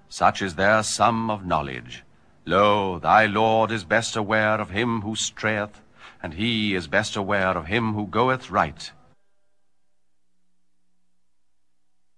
Such is their sum of knowledge. Lo, thy Lord is best aware of him who strayeth, and he is best aware of him who goeth right.